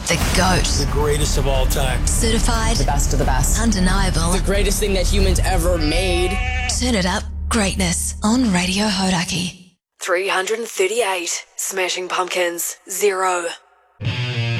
The GOAT. The greatest of all time. Certified. The best of the best. Undeniable. The greatest thing that humans ever made. Turn it up. Greatness on Radio Hodaki. 338. Smashing Pumpkins. 0.